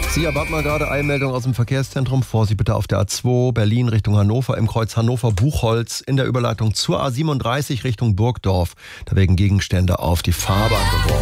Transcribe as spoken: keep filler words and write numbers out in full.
Sie erwarten mal gerade Eilmeldung aus dem Verkehrszentrum. Vorsicht bitte auf der A zwei Berlin Richtung Hannover im Kreuz Hannover-Buchholz in der Überleitung zur A siebenunddreißig Richtung Burgdorf. Da werden Gegenstände auf die Fahrbahn geworfen.